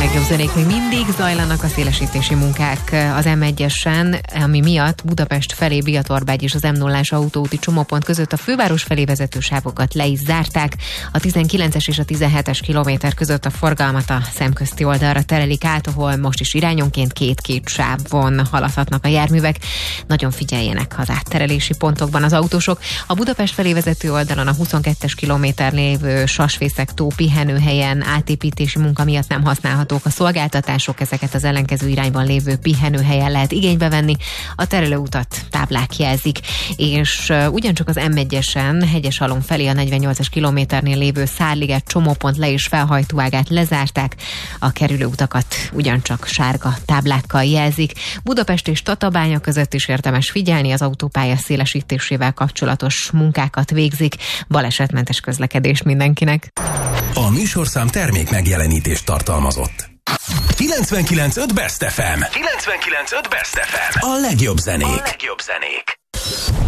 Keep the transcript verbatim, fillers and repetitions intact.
legjobb zenék, még mindig zajlanak a szélesítési munkák az em egyesen, ami miatt Budapest felé Biatorbágy és az em nullás autóúti csomópont között a főváros felé vezető sávokat le is zárták. A tizenkilences és a tizenhetes kilométer között a forgalmat a szemközti oldalra terelik át, ahol most is irányonként két-két sávon haladhatnak a járművek. Nagyon figyeljenek az átterelési pontokban az autósok. A Budapest felé vezető oldalon a huszonkettes kilométer lévő Sasfészek-tó pihenőhelyen átépítési munka miatt nem használhatók a szolgáltatások, ezeket az ellenkező irányban lévő pihenőhelyen lehet igénybe venni. A terelőutat táblák jelzik, és ugyancsak az em egyesen Hegyesalom felé a negyvennyolcas kilométernél lévő Szárliget csomópont le- és felhajtóágát lezárták, a kerülőutakat ugyancsak sárga táblákkal jelzik. Budapest és Tatabánya között is érdemes figyelni, az autópálya szélesítésével kapcsolatos munkákat végzik. Balesetmentes közlekedést mindenkinek. A műsorszám termék megjelenítést tartalmazott. kilencvenkilenc pont öt Best ef em. kilencvenkilenc pont öt Best ef em. A legjobb zenék. A legjobb zenék.